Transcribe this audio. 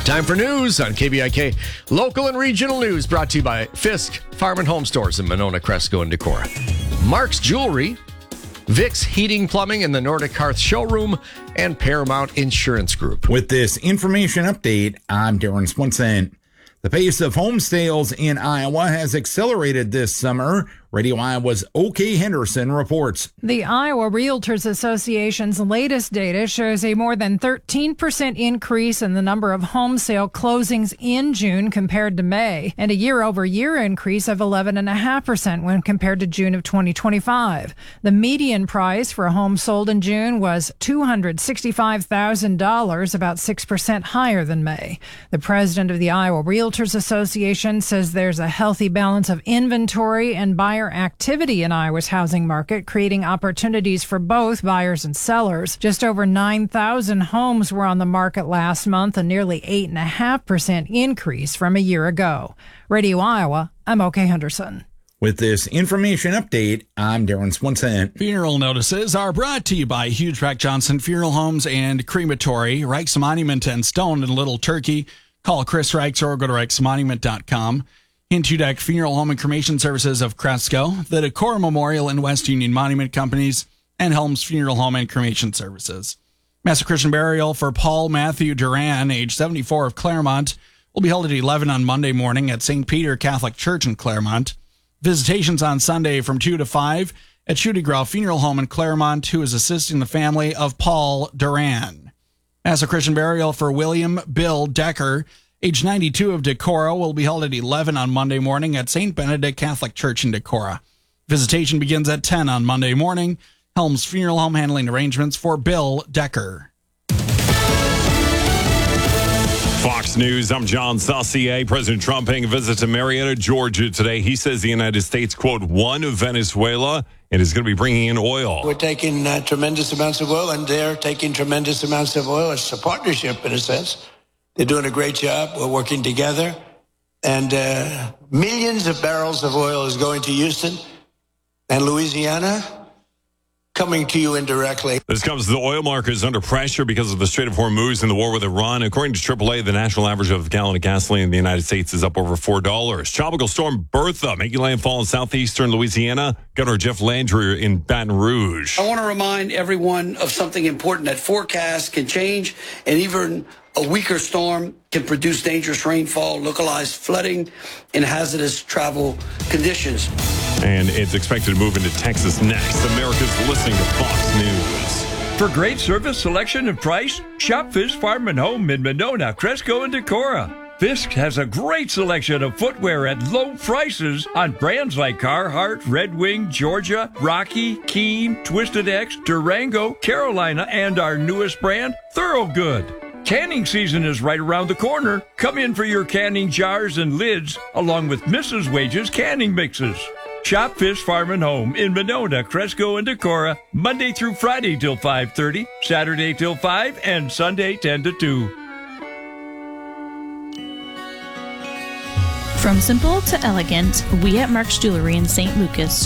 Time for news on KBIK. Local and regional news brought to you by Fisk Farm and Home Stores in Monona, Cresco, and Decorah. Mark's Jewelry, Vic's Heating Plumbing in the Nordic Hearth Showroom, and Paramount Insurance Group. With this information update, I'm Darren Swinson. The pace of home sales in Iowa has accelerated this summer. Radio Iowa's OK Henderson reports. The Iowa Realtors Association's latest data shows a more than 13% increase in the number of home sale closings in June compared to May, and a year-over-year increase of 11.5% when compared to June of 2025. The median price for a home sold in June was $265,000, about 6% higher than May. The president of the Iowa Realtors Association says there's a healthy balance of inventory and buyer activity in Iowa's housing market, creating opportunities for both buyers and sellers. Just over 9,000 homes were on the market last month, a nearly 8.5% increase from a year ago. Radio Iowa, I'm OK Henderson. With this information update, I'm Darren Swinson. Funeral notices are brought to you by Hughes Reck Johnson Funeral Homes and Crematory, Reich's Monument and Stone in Little Turkey. Call Chris Reichs or go to reichsmonument.com. Hintudeck Funeral Home and Cremation Services of Cresco, the Decorah Memorial and West Union Monument Companies, and Helms Funeral Home and Cremation Services. Mass Christian burial for Paul Matthew Duran, age 74 of Claremont, will be held at 11 on Monday morning at St. Peter Catholic Church in Claremont. Visitations on Sunday from 2 to 5 at Schudegraw Funeral Home in Claremont, who is assisting the family of Paul Duran. Mass Christian burial for William Bill Decker, age 92 of Decorah, will be held at 11 on Monday morning at St. Benedict Catholic Church in Decorah. Visitation begins at 10 on Monday morning. Helms Funeral Home handling arrangements for Bill Decker. Fox News, I'm John Saucier. President Trump paying a visit to Marietta, Georgia today. He says the United States, quote, won Venezuela and is going to be bringing in oil. We're taking tremendous amounts of oil, and they're taking tremendous amounts of oil. It's a partnership in a sense. They're doing a great job. We're working together. And millions of barrels of oil is going to Houston and Louisiana, coming to you indirectly. This comes as the oil market is under pressure because of the Strait of Hormuz and the war with Iran. According to AAA, the national average of a gallon of gasoline in the United States is up over $4. Tropical storm Bertha making landfall in southeastern Louisiana. Governor Jeff Landry in Baton Rouge. I want to remind everyone of something important, that forecasts can change, and even a weaker storm can produce dangerous rainfall, localized flooding, and hazardous travel conditions. And it's expected to move into Texas next. America's listening to Fox News. For great service, selection, and price, shop Fisk Farm and Home in Monona, Cresco, and Decorah. Fisk has a great selection of footwear at low prices on brands like Carhartt, Red Wing, Georgia, Rocky, Keen, Twisted X, Durango, Carolina, and our newest brand, Thorogood. Canning season is right around the corner. Come in for your canning jars and lids, along with Mrs. Wages canning mixes. Shop Fisk Farm and Home in Monona, Cresco, and Decorah, Monday through Friday till 5:30, Saturday till 5, and Sunday 10 to 2. From simple to elegant, we at Mark's Jewelry in St. Lucas